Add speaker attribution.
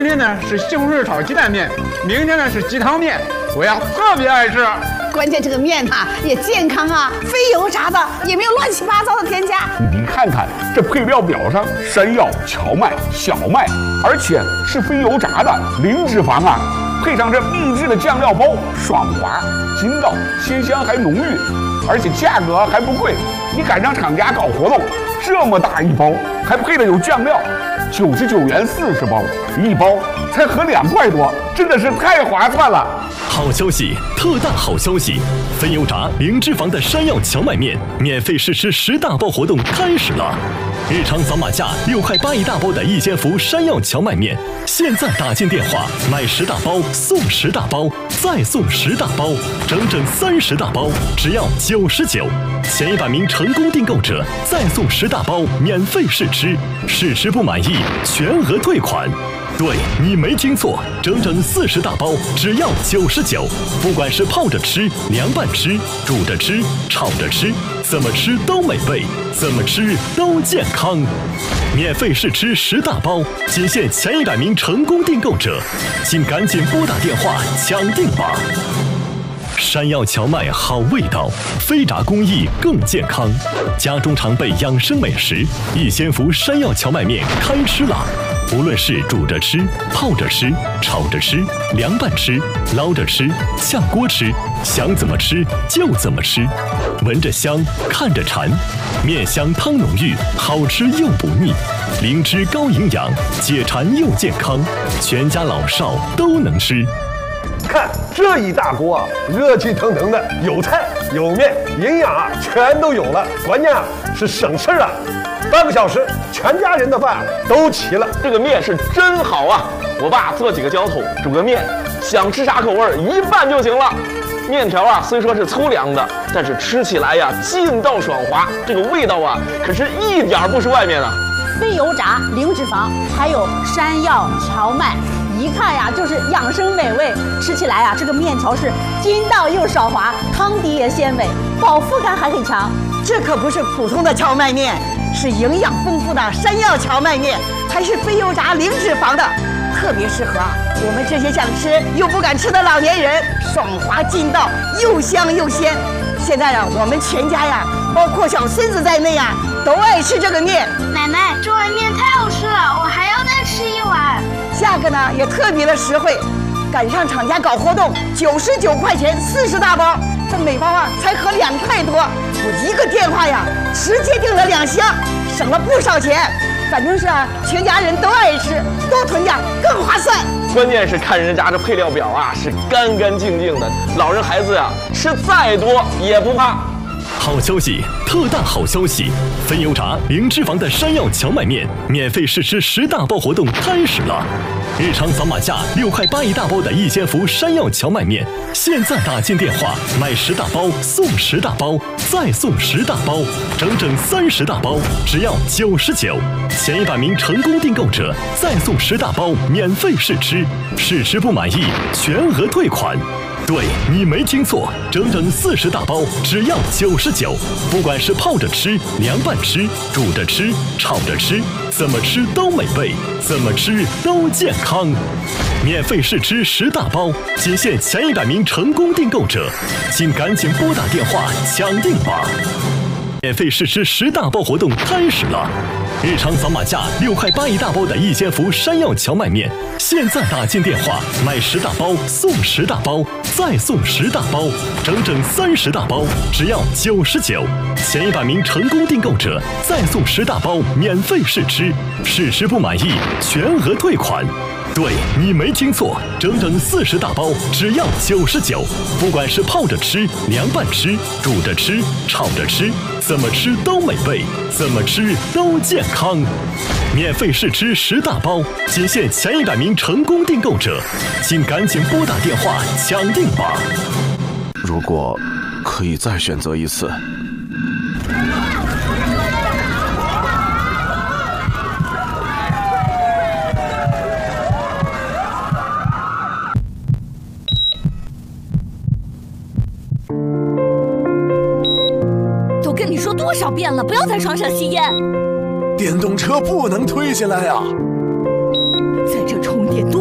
Speaker 1: 今天呢是西红柿炒鸡蛋面，明天呢是鸡汤面，我呀特别爱吃。
Speaker 2: 关键这个面它也健康啊，非油炸的，也没有乱七八糟的添加。
Speaker 3: 你看看这配料表上，山药、荞麦、小麦，而且是非油炸的，零脂肪啊。配上这秘制的酱料包，爽滑、筋道、鲜香还浓郁，而且价格还不贵。你赶上厂家搞活动，这么大一包，还配了有酱料，99元40包，一包才合2块多，真的是太划算了。
Speaker 4: 好消息，特大好消息！非油炸零脂肪的山药荞麦面免费试吃10大包活动开始了。日常扫码价6块8一大包的一千福山药荞麦面，现在打进电话买10大包送10大包，再送10大包，整30大包，只要99。前100名成功订购者再送10大包免费试吃，试吃不满意全额退款。对，你没听错，整40大包只要99，不管是泡着吃、凉拌吃、煮着吃、炒着吃，怎么吃都美味，怎么吃都健康。免费试吃10大包，仅限前100名成功订购者，请赶紧拨打电话抢订吧。山药荞麦好味道，非炸工艺更健康，家中常备养生美食，一千福山药荞麦面开吃啦！无论是煮着吃、泡着吃、炒着吃、凉拌吃、捞着吃、下锅吃，想怎么吃就怎么吃，闻着香，看着馋，面香汤浓郁，好吃又不腻，灵芝高营养，解馋又健康，全家老少都能吃。
Speaker 5: 看这一大锅啊，热气腾腾的，有菜有面，营养啊全都有了，关键啊是省事啊。半个小时，全家人的饭都齐了。
Speaker 6: 这个面是真好啊！我爸做几个浇头，煮个面，想吃啥口味一拌就行了。面条啊，虽说是粗粮的，但是吃起来呀劲道爽滑，这个味道啊可是一点不输外面啊。
Speaker 2: 非油炸、零脂肪，还有山药、荞麦，一看呀就是养生美味。吃起来呀，这个面条是筋道又爽滑，汤底也鲜美，饱腹感还很强。这可不是普通的荞麦面，是营养丰富的山药荞麦面，还是非油炸、零脂肪的，特别适合我们这些想吃又不敢吃的老年人，爽滑劲道，又香又鲜。现在啊，我们全家呀，包括小孙子在内啊，都爱吃这个面。
Speaker 7: 奶奶，这碗面太好吃了，我还要再吃一碗。
Speaker 2: 价格呢也特别的实惠，赶上厂家搞活动，99块钱40大包，这每包啊才合2块多。我一个电话呀，直接订了2箱，省了不少钱。反正是啊，全家人都爱吃，多囤点更划算。
Speaker 6: 关键是看人家这配料表啊，是干干净净的，老人孩子呀吃再多也不怕。
Speaker 4: 好消息，特大好消息！非油炸零脂肪的山药荞麦面免费试吃10大包活动开始了。日常扫码价6块8一大包的一千福山药荞麦面，现在打进电话买10大包送10大包，再送10大包，整30大包，只要99。前100名成功订购者再送10大包免费试吃，试吃不满意全额退款。对，你没听错，整40大包只要99，不管是泡着吃、凉拌吃、煮着吃、炒着吃，怎么吃都美味，怎么吃都健康。免费试吃10大包，仅限前100名成功订购者，请赶紧拨打电话抢订吧。免费试吃10大包活动开始了。日常扫码价6块8一大包的一千福山药荞麦面，现在打进电话买10大包送10大包，再送10大包，整30大包，只要99。前100名成功订购者再送10大包免费试吃，试吃不满意全额退款。对，你没听错，整40大包只要99，不管是泡着吃、凉拌吃、煮着吃、炒着吃，怎么吃都美味，怎么吃都健康。免费试吃10大包，仅限前100名成功订购者，请赶紧拨打电话抢订吧。
Speaker 8: 如果可以再选择一次，
Speaker 7: 都跟你说多少遍了，不要在床上吸烟。
Speaker 9: 电动车不能推进来呀！ 在这充电多